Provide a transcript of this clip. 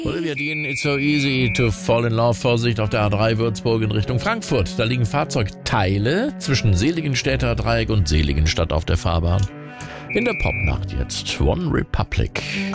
Olivia Dean, It's So Easy to Fall in Love. Vorsicht auf der A3 Würzburg in Richtung Frankfurt. Da liegen Fahrzeugteile zwischen Seligenstädter Dreieck und Seligenstadt auf der Fahrbahn. In der Popnacht jetzt One Republic.